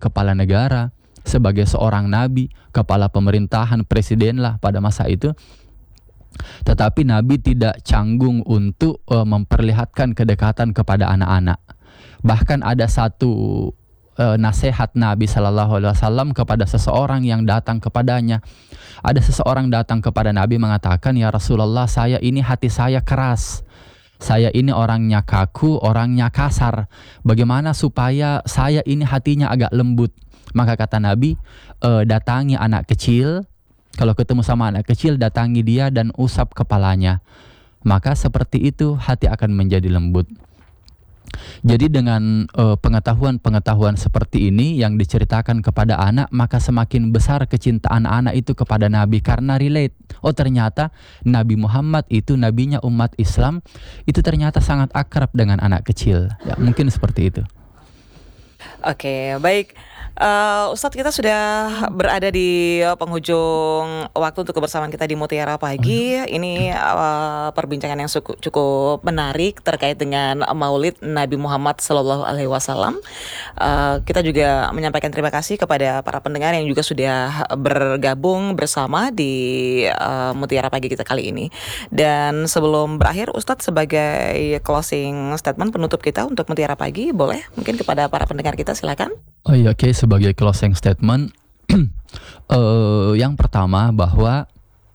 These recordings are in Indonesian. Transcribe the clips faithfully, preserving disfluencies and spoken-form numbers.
kepala negara, sebagai seorang nabi, kepala pemerintahan, presiden lah pada masa itu. Tetapi Nabi tidak canggung untuk uh, memperlihatkan kedekatan kepada anak-anak. Bahkan ada satu uh, nasihat Nabi Shallallahu Alaihi Wasallam kepada seseorang yang datang kepadanya. Ada seseorang datang kepada Nabi mengatakan, ya Rasulullah, saya ini hati saya keras. Saya ini orangnya kaku, orangnya kasar. Bagaimana supaya saya ini hatinya agak lembut? Maka kata Nabi, e, datangi anak kecil. Kalau ketemu sama anak kecil, datangi dia dan usap kepalanya. Maka seperti itu hati akan menjadi lembut. Jadi dengan uh, pengetahuan-pengetahuan seperti ini yang diceritakan kepada anak, maka semakin besar kecintaan anak itu kepada Nabi karena relate. Oh, ternyata Nabi Muhammad itu nabinya umat Islam, itu ternyata sangat akrab dengan anak kecil. Ya, mungkin seperti itu. Oke, baik. Uh, Ustadz, kita sudah berada di penghujung waktu untuk kebersamaan kita di Mutiara Pagi. Ini uh, perbincangan yang cukup, cukup menarik terkait dengan Maulid Nabi Muhammad Sallallahu Alaihi Wasallam. Uh, kita juga menyampaikan terima kasih kepada para pendengar yang juga sudah bergabung bersama di uh, Mutiara Pagi kita kali ini. Dan sebelum berakhir, Ustadz, sebagai closing statement penutup kita untuk Mutiara Pagi, boleh mungkin kepada para pendengar kita, silakan. Oh iya, oke. Okay. Sebagai closing statement, uh, yang pertama bahwa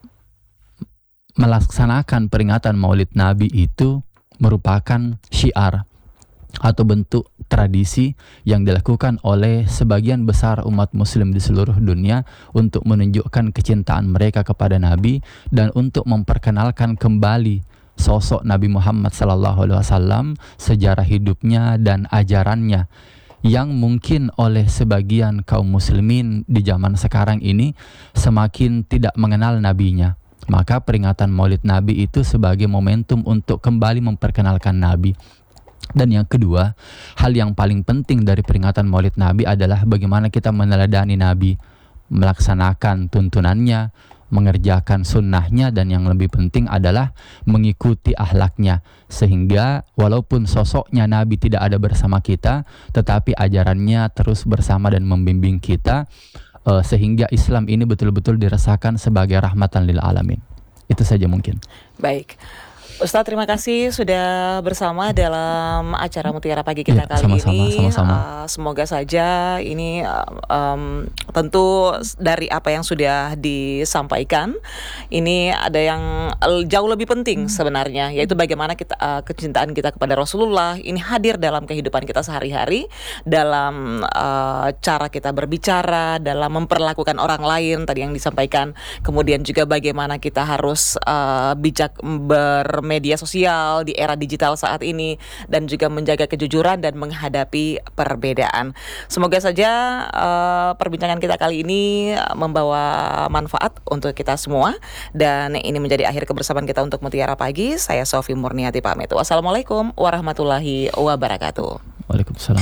melaksanakan peringatan Maulid Nabi itu merupakan syiar atau bentuk tradisi yang dilakukan oleh sebagian besar umat muslim di seluruh dunia untuk menunjukkan kecintaan mereka kepada Nabi dan untuk memperkenalkan kembali sosok Nabi Muhammad sallallahu alaihi wasallam, sejarah hidupnya dan ajarannya, yang mungkin oleh sebagian kaum muslimin di zaman sekarang ini semakin tidak mengenal nabinya. Maka peringatan Maulid Nabi itu sebagai momentum untuk kembali memperkenalkan Nabi. Dan yang kedua, hal yang paling penting dari peringatan Maulid Nabi adalah bagaimana kita meneladani Nabi, melaksanakan tuntunannya, mengerjakan sunnahnya, dan yang lebih penting adalah mengikuti akhlaknya, sehingga walaupun sosoknya Nabi tidak ada bersama kita, tetapi ajarannya terus bersama dan membimbing kita, uh, sehingga Islam ini betul-betul dirasakan sebagai rahmatan lil alamin. Itu saja mungkin. Baik, Ustadz, terima kasih sudah bersama dalam acara Mutiara Pagi kita ya, kali sama-sama, ini. Sama-sama. Uh, semoga saja ini um, tentu dari apa yang sudah disampaikan, ini ada yang jauh lebih penting sebenarnya, yaitu bagaimana kita uh, kecintaan kita kepada Rasulullah ini hadir dalam kehidupan kita sehari-hari, dalam uh, cara kita berbicara, dalam memperlakukan orang lain tadi yang disampaikan, kemudian juga bagaimana kita harus uh, bijak ber media sosial di era digital saat ini, dan juga menjaga kejujuran dan menghadapi perbedaan. Semoga saja uh, perbincangan kita kali ini membawa manfaat untuk kita semua, dan ini menjadi akhir kebersamaan kita untuk Mutiara Pagi. Saya Sofi Murniati pamit. Wassalamualaikum warahmatullahi wabarakatuh. Waalaikumsalam.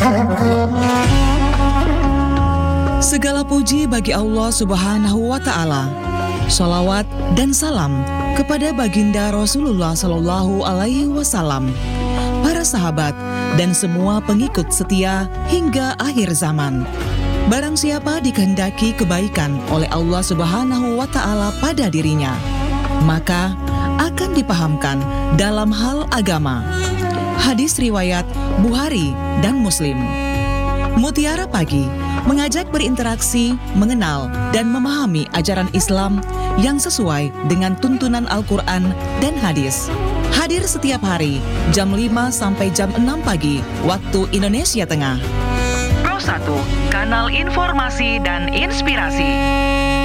Segala puji bagi Allah Subhanahu wa Ta'ala. Shalawat dan salam kepada baginda Rasulullah Sallallahu Alaihi Wasallam, para sahabat dan semua pengikut setia hingga akhir zaman. Barang siapa dikehendaki kebaikan oleh Allah Subhanahu wa Ta'ala pada dirinya, maka akan dipahamkan dalam hal agama. Hadis riwayat Bukhari dan Muslim. Mutiara Pagi mengajak berinteraksi, mengenal, dan memahami ajaran Islam yang sesuai dengan tuntunan Al-Quran dan hadis. Hadir setiap hari jam lima sampai jam enam pagi waktu Indonesia Tengah. Pro satu, kanal informasi dan inspirasi.